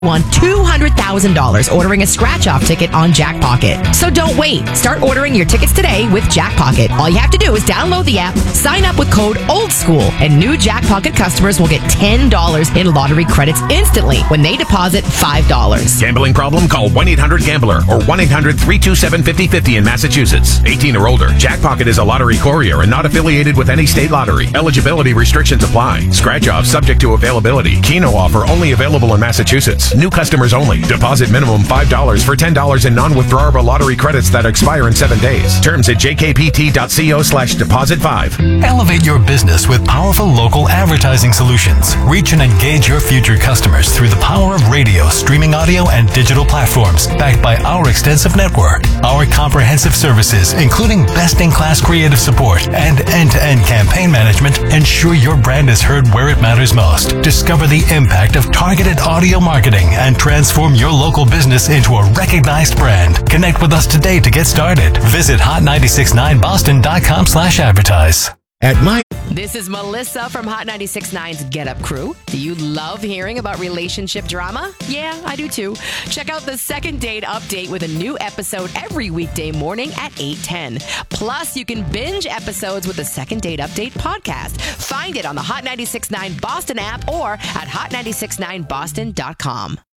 won $200,000 ordering a scratch-off ticket on Jackpocket. So don't wait. Start ordering your tickets today with Jackpocket. All you have to do is download the app, sign up with code OLDSCHOOL, and new Jackpocket customers will get $10 in lottery credits instantly when they deposit $5. Gambling problem? Call 1-800-GAMBLER or 1-800-327-5050 in Massachusetts. 18 or older. Jackpocket is a lottery courier and not affiliated with any state lottery. Eligibility restrictions apply. Scratch-off subject to availability. Keno offer only available in Massachusetts. New customers only. Deposit minimum $5 for $10 in non-withdrawable lottery credits that expire in 7 days. Terms at jkpt.co/deposit5. Elevate your business with powerful local advertising solutions. Reach and engage your future customers through the power of radio, streaming audio, and digital platforms, backed by our extensive network. Our comprehensive services, including best-in-class creative support and end-to-end campaign management, ensure your brand is heard where it matters most. Discover the impact of targeted audio marketing and transform your local business into a recognized brand. Connect with us today to get started. Visit hot969boston.com/advertise. This is Melissa from Hot 96.9's Get Up Crew. Do you love hearing about relationship drama? Yeah, I do too. Check out the Second Date Update with a new episode every weekday morning at 8:10. Plus, you can binge episodes with the Second Date Update podcast. Find it on the Hot 96.9 Boston app or at hot969boston.com.